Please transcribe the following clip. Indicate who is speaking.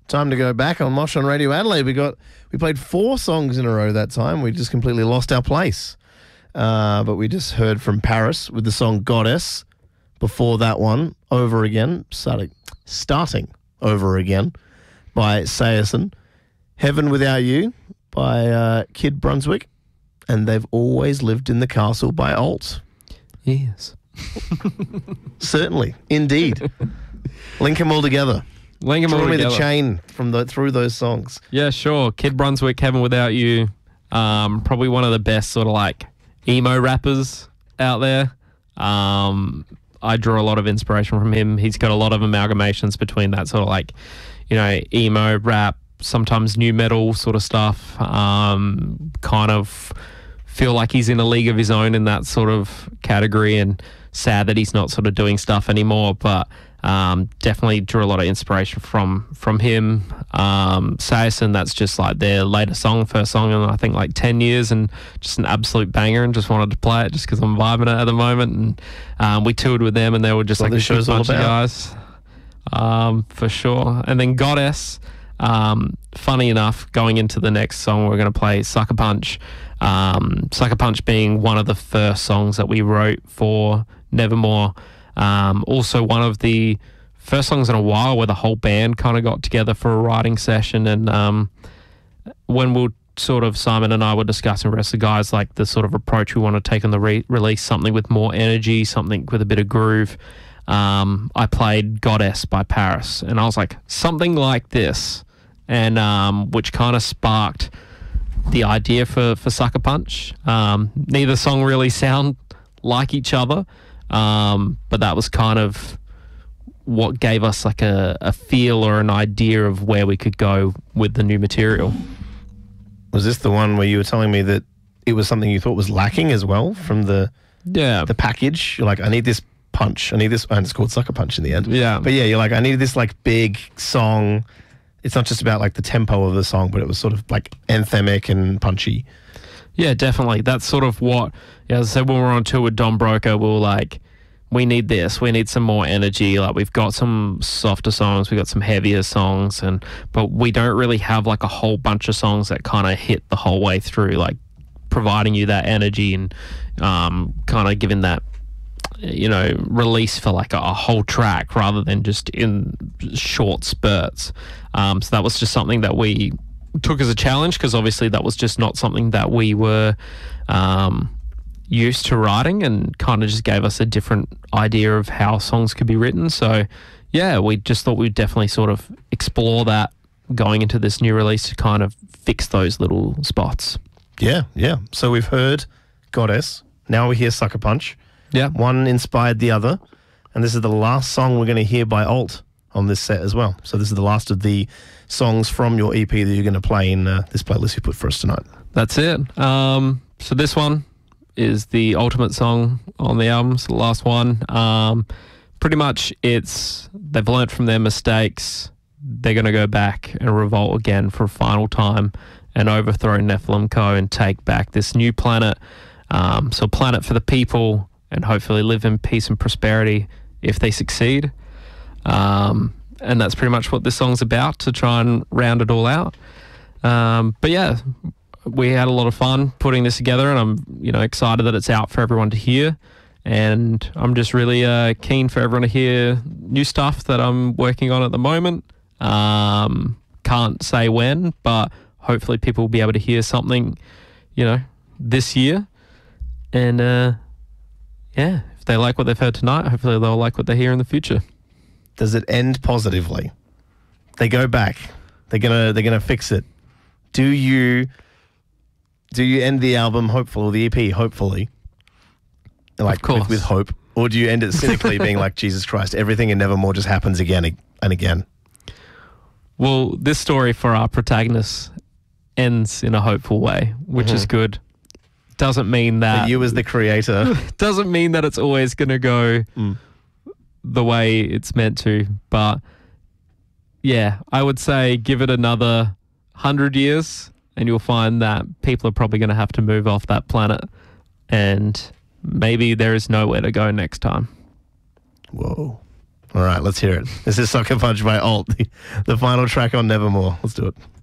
Speaker 1: Time to go back on Mosh on Radio Adelaide. We played 4 songs in a row that time. We just completely lost our place. But we just heard from Paris with the song Goddess. Before that one, Over Again, starting Over Again by Sayerson. Heaven Without You by Kid Brunswick. And They've Always Lived in the Castle by Alt.
Speaker 2: Yes.
Speaker 1: Certainly. Indeed. Link them all together. Draw me the chain through those songs.
Speaker 2: Yeah, sure. Kid Brunswick, Heaven Without You. Probably one of the best sort of like emo rappers out there. I draw a lot of inspiration from him. He's got a lot of amalgamations between that sort of like, emo rap, sometimes new metal sort of stuff. Kind of feel like he's in a league of his own in that sort of category, and sad that he's not sort of doing stuff anymore, but definitely drew a lot of inspiration from him. Sayerson, that's just like their first song in I think like 10 years, and just an absolute banger, and just wanted to play it just because I'm vibing it at the moment. And we toured with them, and they were just like a bunch of guys, for sure. And then Goddess, funny enough, going into the next song, we're going to play Sucker Punch. Sucker Punch being one of the first songs that we wrote for Nevermore. Also one of the first songs in a while where the whole band kind of got together for a writing session. And when Simon and I were discussing the rest of the guys, like the sort of approach we want to take on the release, something with more energy, something with a bit of groove. I played Goddess by Paris, and I was like, something like this, and which kind of sparked the idea for Sucker Punch. Neither song really sound like each other, but that was kind of what gave us like a feel or an idea of where we could go with the new material.
Speaker 1: Was this the one where you were telling me that it was something you thought was lacking as well from the package? You're like, I need this punch, I need this, and it's called Sucker Punch in the end.
Speaker 2: Yeah.
Speaker 1: But yeah, you're like, I need this like big song. It's not just about like the tempo of the song, but it was sort of like anthemic and punchy.
Speaker 2: Yeah, definitely. That's sort of what, as I said, when we were on tour with Don Broker, we were like, we need this. We need some more energy. Like, we've got some softer songs, we've got some heavier songs, but we don't really have like a whole bunch of songs that kind of hit the whole way through, like providing you that energy and kind of giving that, release for like a whole track rather than just in short spurts. So that was just something that we took as a challenge, because obviously that was just not something that we were used to writing, and kind of just gave us a different idea of how songs could be written. So yeah, we just thought we'd definitely sort of explore that going into this new release to kind of fix those little spots.
Speaker 1: Yeah. So we've heard Goddess, now we hear Sucker Punch.
Speaker 2: Yeah.
Speaker 1: One inspired the other, and this is the last song we're going to hear by Alt on this set as well. So this is the last of the songs from your EP that you're going to play in this playlist you put for us tonight.
Speaker 2: That's it. So this one is the ultimate song on the album. It's the last one. Pretty much they've learnt from their mistakes. They're going to go back and revolt again for a final time and overthrow Nephilim Co. and take back this new planet. So a planet for the people, and hopefully live in peace and prosperity if they succeed. And that's pretty much what this song's about, to try and round it all out. But yeah, we had a lot of fun putting this together, and I'm excited that it's out for everyone to hear. And I'm just really keen for everyone to hear new stuff that I'm working on at the moment. Can't say when, but hopefully people will be able to hear something, this year. And if they like what they've heard tonight, hopefully they'll like what they hear in the future.
Speaker 1: Does it end positively? They go back. They're gonna fix it. Do you end the album hopeful, or the EP hopefully? Like,
Speaker 2: of course.
Speaker 1: With hope, or do you end it cynically, being like, Jesus Christ, everything in Nevermore just happens again and again?
Speaker 2: Well, this story for our protagonist ends in a hopeful way, which is good. Doesn't mean that...
Speaker 1: But you as the creator...
Speaker 2: doesn't mean that it's always going to go the way it's meant to. But, yeah, I would say give it another 100 years and you'll find that people are probably going to have to move off that planet, and maybe there is nowhere to go next time.
Speaker 1: Whoa. All right, let's hear it. This is Sucker Punch by Alt, the final track on Nevermore. Let's do it.